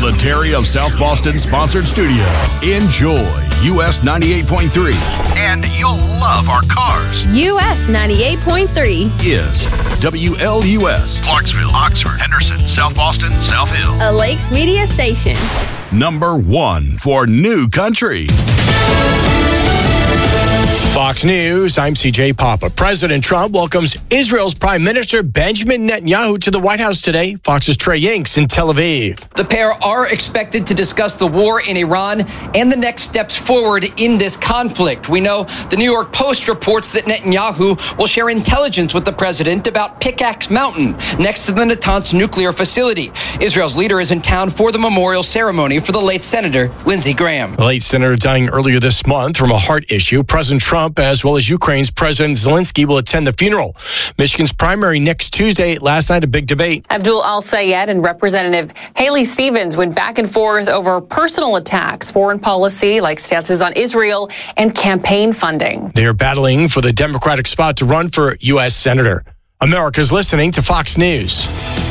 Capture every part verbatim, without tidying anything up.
the Terry of South Boston sponsored studio. Enjoy U S ninety-eight point three. And you'll love our cars. U S ninety-eight point three is W L U S. Clarksville, Oxford, Henderson, South Boston, South Hill. A Lakes Media station. Number one for New Country. Fox News, I'm C J Papa. President Trump welcomes Israel's Prime Minister Benjamin Netanyahu to the White House today. Fox's Trey Yanks in Tel Aviv. The pair are expected to discuss the war in Iran and the next steps forward in this conflict. We know the New York Post reports that Netanyahu will share intelligence with the president about Pickaxe Mountain, next to the Natanz nuclear facility. Israel's leader is in town for the memorial ceremony for the late Senator Lindsey Graham. The late senator dying earlier this month from a heart issue. President Trump, as well as Ukraine's President Zelensky, will attend the funeral. Michigan's primary next Tuesday. Last night, a big debate. Abdul Al-Sayed and Representative Haley Stevens went back and forth over personal attacks, foreign policy, like stances on Israel, and campaign funding. They are battling for the Democratic spot to run for U S Senator. America's listening to Fox News.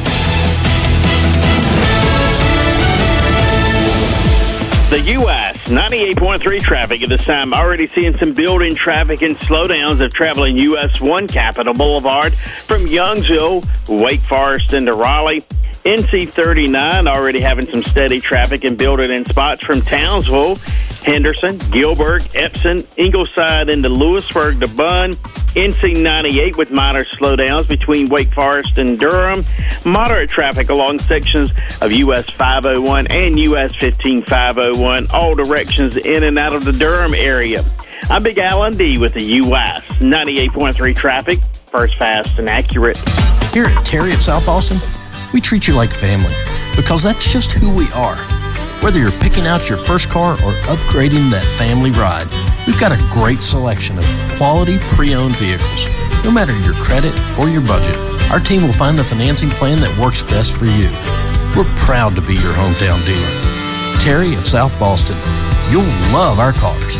The U S ninety-eight point three traffic at this time. Already seeing some building traffic and slowdowns of traveling U S one Capitol Boulevard from Youngsville, Wake Forest into Raleigh. N C thirty-nine already having some steady traffic and building in spots from Townsville, Henderson, Gilbert, Epsom, Ingleside into Lewisburg to Bunn. N C ninety-eight with minor slowdowns between Wake Forest and Durham. Moderate traffic along sections of U S five oh one and U S fifteen five oh one, all directions in and out of the Durham area. I'm Big Alan D with the U S ninety-eight point three traffic. First, fast, and accurate. Here at Terry at South Boston, we treat you like family because that's just who we are. Whether you're picking out your first car or upgrading that family ride, we've got a great selection of quality pre-owned vehicles. No matter your credit or your budget, our team will find the financing plan that works best for you. We're proud to be your hometown dealer. Terry of South Boston, you'll love our cars.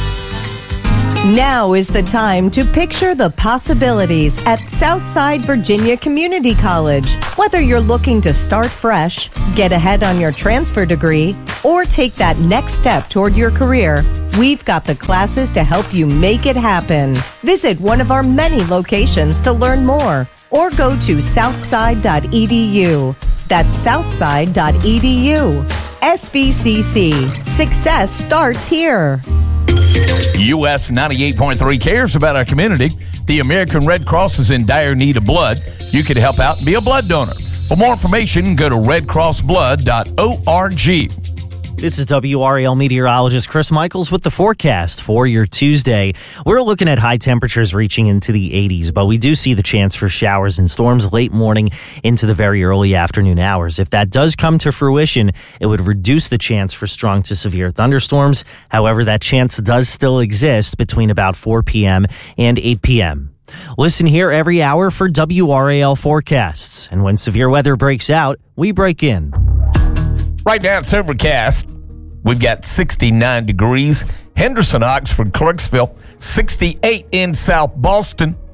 Now is the time to picture the possibilities at Southside Virginia Community College. Whether you're looking to start fresh, get ahead on your transfer degree, or take that next step toward your career, we've got the classes to help you make it happen. Visit one of our many locations to learn more, or go to southside dot e d u. That's southside dot e d u. S V C C. Success starts here. U S ninety-eight point three cares about our community. The American Red Cross is in dire need of blood. You can help out and be a blood donor. For more information, go to red cross blood dot org. This is W R A L meteorologist Chris Michaels with the forecast for your Tuesday. We're looking at high temperatures reaching into the eighties, but we do see the chance for showers and storms late morning into the very early afternoon hours. If that does come to fruition, it would reduce the chance for strong to severe thunderstorms. However, that chance does still exist between about four p.m. and eight p.m. Listen here every hour for W R A L forecasts. And when severe weather breaks out, we break in. Right now it's overcast. We've got sixty-nine degrees. Henderson, Oxford, Clarksville, sixty-eight in South Boston.